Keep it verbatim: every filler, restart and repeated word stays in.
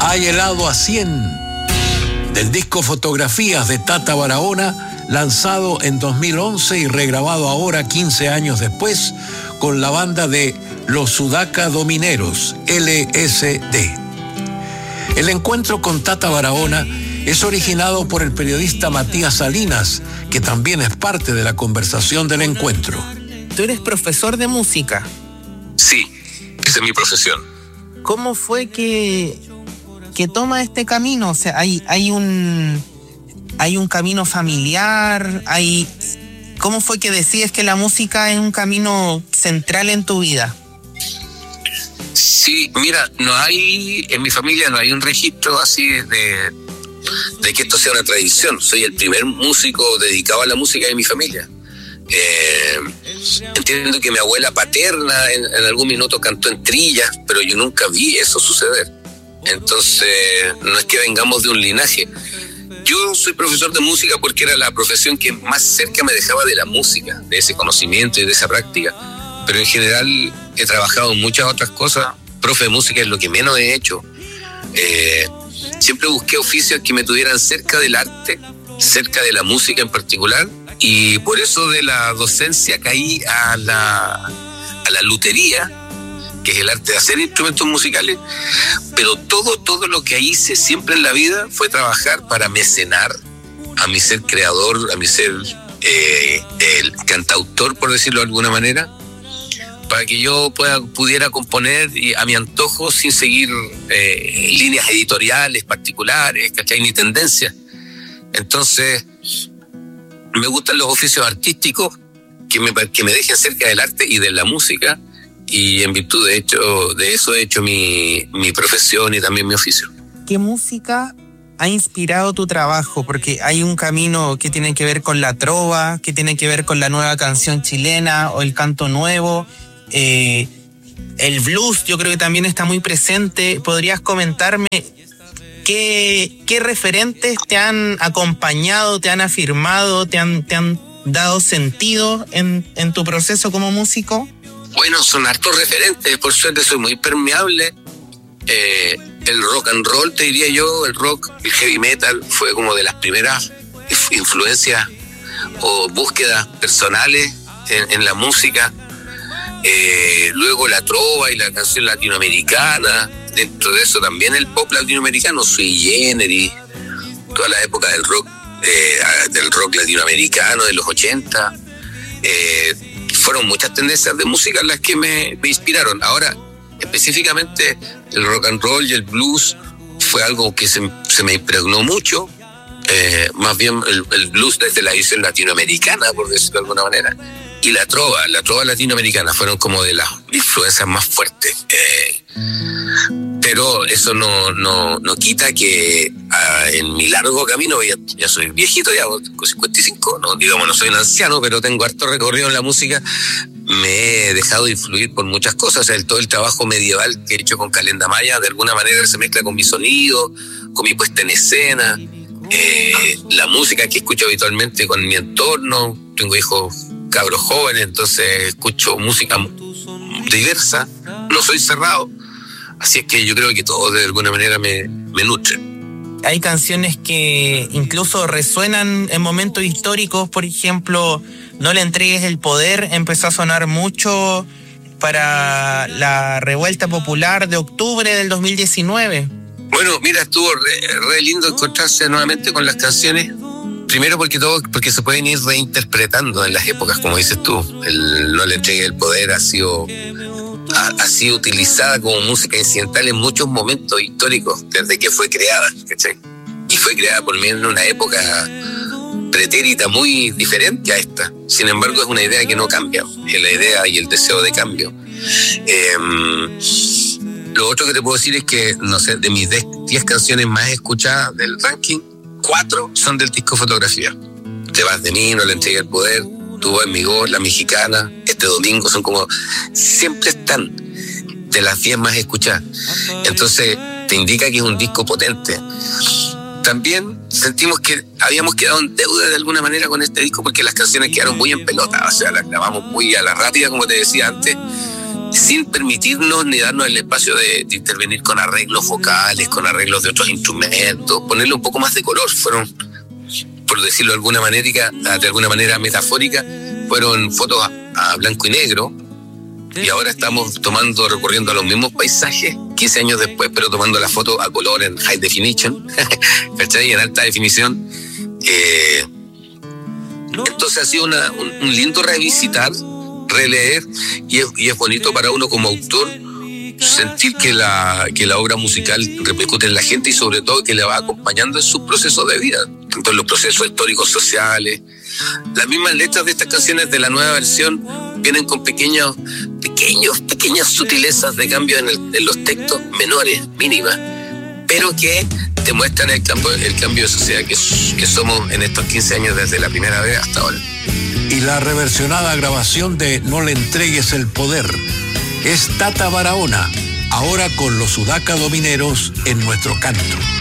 Hay helado a cien, del disco Fotografías de Tata Barahona, lanzado en dos mil once y regrabado ahora quince años después con la banda de Los Sudaca Domineros, L S D. El encuentro con Tata Barahona es originado por el periodista Matías Salinas, que también es parte de la conversación del encuentro. Tú eres profesor de música. Sí, esa es mi profesión. ¿Cómo fue que, que toma este camino? O sea, hay, hay un hay un camino familiar, hay ¿cómo fue que decides que la música es un camino central en tu vida? Sí, mira, no hay, en mi familia no hay un registro así de, de que esto sea una tradición. Soy el primer músico dedicado a la música de mi familia. Eh, entiendo que mi abuela paterna en, en algún minuto cantó en trillas, pero yo nunca vi eso suceder. Entonces, no es que vengamos de un linaje. Yo soy profesor de música porque era la profesión que más cerca me dejaba de la música, de ese conocimiento y de esa práctica. Pero en general he trabajado en muchas otras cosas. Profe de música es lo que menos he hecho. Eh, siempre busqué oficios que me tuvieran cerca del arte, cerca de la música en particular, y por eso de la docencia caí a la, a la lutería, que es el arte de hacer instrumentos musicales. Pero todo, todo lo que hice siempre en la vida fue trabajar para mecenar a mi ser creador, a mi ser eh, el cantautor, por decirlo de alguna manera, para que yo pueda, pudiera componer a mi antojo sin seguir eh, líneas editoriales particulares, ¿cachai? Ni tendencias. Entonces, me gustan los oficios artísticos que me, que me dejen cerca del arte y de la música, y en virtud de, hecho, de eso he hecho mi, mi profesión y también mi oficio. ¿Qué música ha inspirado tu trabajo? Porque hay un camino que tiene que ver con la trova, que tiene que ver con la nueva canción chilena o el canto nuevo. Eh, el blues yo creo que también está muy presente. ¿Podrías comentarme qué, qué referentes te han acompañado, te han afirmado, te han, te han dado sentido en, en tu proceso como músico? Bueno, son hartos referentes. Por suerte soy muy permeable. Eh, el rock and roll, te diría yo, el rock, el heavy metal fue como de las primeras influencias o búsquedas personales en, en la música. Eh, luego la trova y la canción latinoamericana. Dentro de eso también el pop latinoamericano, Sui Generis, toda la época del rock, eh, del rock latinoamericano de los ochenta. Eh, fueron muchas tendencias de música las que me, me inspiraron. Ahora, específicamente el rock and roll y el blues fue algo que se, se me impregnó mucho. Eh, más bien el, el blues desde la edición latinoamericana, por decirlo de alguna manera, y la trova, la trova latinoamericana fueron como de las influencias más fuertes. Eh, pero eso no, no, no quita que uh, en mi largo camino, ya, ya soy viejito, ya con cincuenta y cinco, no, digamos, no soy un anciano, pero tengo harto recorrido en la música, me he dejado influir por muchas cosas. O sea, el, todo el trabajo medieval que he hecho con Calenda Maya, de alguna manera se mezcla con mi sonido, con mi puesta en escena, eh, la música que escucho habitualmente con mi entorno. Tengo hijos cabros jóvenes, entonces escucho música diversa, no soy cerrado, así es que yo creo que todo de alguna manera me, me nutre. Hay canciones que incluso resuenan en momentos históricos, por ejemplo, No le entregues el poder, empezó a sonar mucho para la revuelta popular de octubre del dos mil diecinueve. Bueno, mira, estuvo re, re lindo encontrarse nuevamente con las canciones. Primero porque todo, porque se pueden ir reinterpretando en las épocas, como dices tú. El No le entregues el poder ha sido, ha, ha sido utilizada como música incidental en muchos momentos históricos, desde que fue creada, ¿cachai? Y fue creada por mí en una época pretérita muy diferente a esta. Sin embargo, es una idea que no cambia, es la idea y el deseo de cambio. Eh, lo otro que te puedo decir es que, no sé, de mis diez canciones más escuchadas del ranking, cuatro son del disco Fotografía. Te vas de mí, No le entregué el poder, Tu voz en mi voz, La mexicana, Este domingo, son como, siempre están de las diez más escuchadas. Entonces te indica que es un disco potente. También sentimos que habíamos quedado en deuda de alguna manera con este disco porque las canciones quedaron muy en pelota, o sea, las grabamos muy a la rápida, como te decía antes, sin permitirnos ni darnos el espacio de, de intervenir con arreglos vocales, con arreglos de otros instrumentos, ponerle un poco más de color. Fueron, por decirlo de alguna manera, de alguna manera metafórica, fueron fotos a, a blanco y negro, y ahora estamos tomando, recorriendo a los mismos paisajes quince años después, pero tomando la foto a color en high definition, ¿cachai? En alta definición. Eh, entonces ha sido una, un, un lindo revisitar, releer, y es, y es bonito para uno como autor sentir que la, que la obra musical repercute en la gente y sobre todo que le va acompañando en sus procesos de vida, tanto en los procesos históricos, sociales. Las mismas letras de estas canciones de la nueva versión vienen con pequeños, pequeños, pequeñas sutilezas de cambio en, el, en los textos menores, mínimas, pero que demuestran el cambio, el cambio de sociedad que, que somos en estos quince años desde la primera vez hasta ahora. Y la reversionada grabación de No le entregues el poder es Tata Barahona, ahora con los Sudaca Domineros en nuestro canto.